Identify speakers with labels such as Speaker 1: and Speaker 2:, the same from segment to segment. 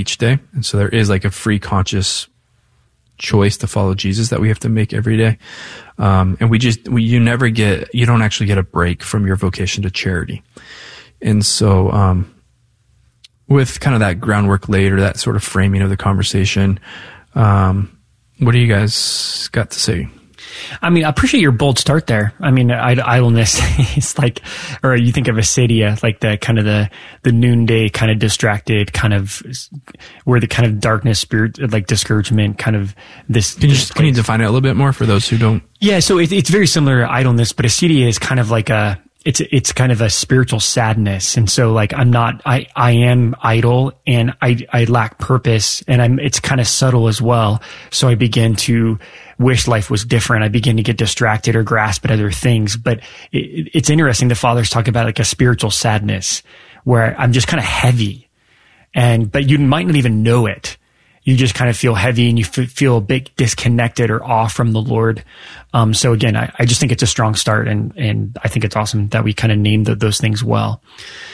Speaker 1: each day. And so there is like a free conscious choice to follow Jesus that we have to make every day. And you don't actually get a break from your vocation to charity. And so, with kind of that groundwork laid, or that sort of framing of the conversation, what do you guys got to say?
Speaker 2: I mean, I appreciate your bold start there. I mean, idleness is like, or you think of acedia, like the kind of the noonday kind of distracted kind of, where the kind of darkness, spirit, like discouragement, kind of this.
Speaker 1: Can you define it a little bit more for those who don't?
Speaker 2: Yeah. So it's very similar to idleness, but acedia is kind of like it's kind of a spiritual sadness. And so like, I am idle and I lack purpose, and it's kind of subtle as well. So I begin to wish life was different. I begin to get distracted or grasp at other things. But it's interesting. The fathers talk about like a spiritual sadness where I'm just kind of heavy, but you might not even know it. You just kind of feel heavy and you feel a bit disconnected or off from the Lord. So again, I just think it's a strong start, and I think it's awesome that we kind of named those things well.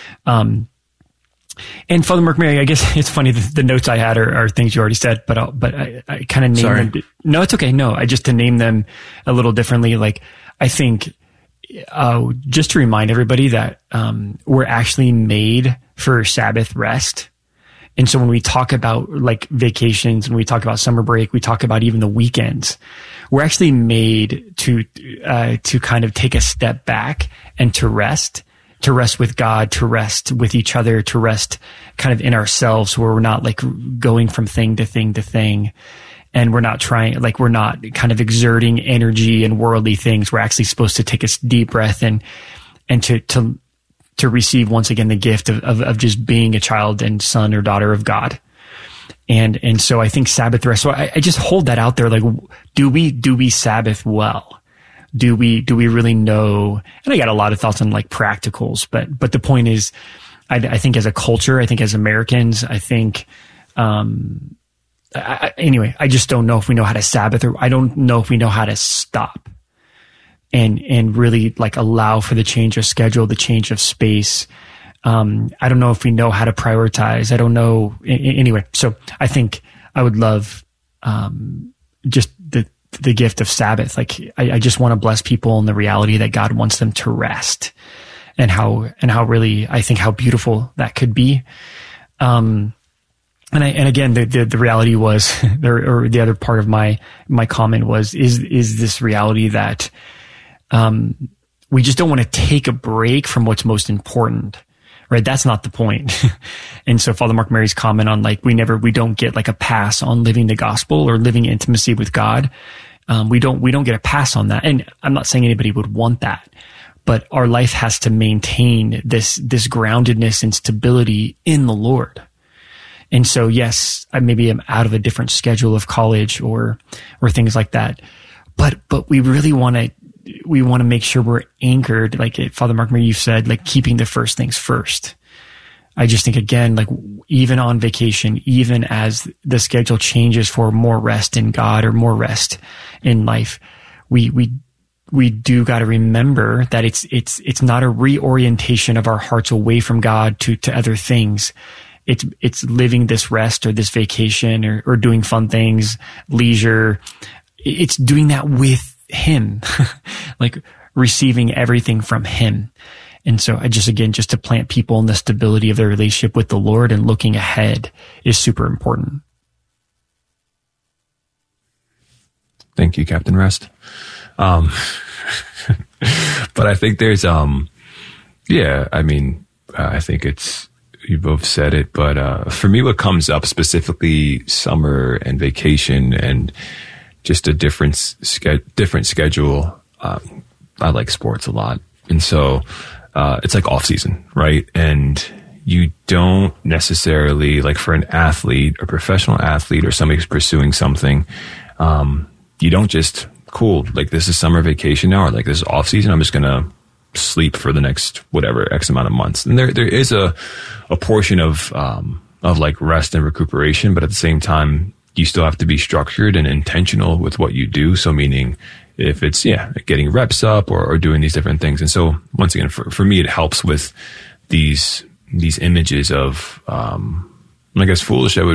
Speaker 2: And Father Mark Mary, I guess it's funny, the notes I had are things you already said, but I kind of named them. No, it's okay. No, just to name them a little differently. Like, I think, just to remind everybody that, we're actually made for Sabbath rest. And so when we talk about like vacations, when we talk about summer break, we talk about even the weekends, we're actually made to kind of take a step back and to rest with God, to rest with each other, to rest kind of in ourselves, where we're not like going from thing to thing to thing. And we're not kind of exerting energy and worldly things. We're actually supposed to take a deep breath and to receive once again the gift of just being a child and son or daughter of God. And so I think Sabbath rest. So I just hold that out there. Like, do we Sabbath well? Do we really know? And I got a lot of thoughts on like practicals, but the point is, I think as a culture, I think as Americans, I think, anyway, I just don't know if we know how to Sabbath, or I don't know if we know how to stop and really like allow for the change of schedule, the change of space. I don't know if we know how to prioritize. I don't know. Anyway, so I think I would love, just the gift of Sabbath. Like, I just want to bless people in the reality that God wants them to rest, and how really, I think how beautiful that could be. And again, the reality was, or the other part of my comment was, is this reality that, we just don't want to take a break from what's most important, right? That's not the point. And so Father Mark Mary's comment on like, we don't get like a pass on living the gospel or living intimacy with God. We don't get a pass on that. And I'm not saying anybody would want that, but our life has to maintain this groundedness and stability in the Lord. And so, yes, I maybe am out of a different schedule of college or things like that, but we really want to make sure we're anchored, like Father Mark Mary, you said, like keeping the first things first. I just think, again, like even on vacation, even as the schedule changes for more rest in God or more rest in life, we do got to remember that it's not a reorientation of our hearts away from God to other things. It's living this rest or this vacation or doing fun things, leisure. It's doing that with Him, like receiving everything from Him. And so just to plant people in the stability of their relationship with the Lord and looking ahead is super important.
Speaker 3: Thank you, Captain Rest. But I think there's, I think you both said it, but for me, what comes up specifically summer and vacation and just a different schedule. I like sports a lot. And so, it's like off season, right? And you don't necessarily, like for an athlete or professional athlete or somebody who's pursuing something, you don't just, cool, like this is summer vacation now, or like this is off season, I'm just going to sleep for the next whatever X amount of months. And there is a portion of like rest and recuperation, but at the same time, you still have to be structured and intentional with what you do. So meaning if it's, getting reps up or doing these different things. And so once again, for me, it helps with these images of, I guess foolish,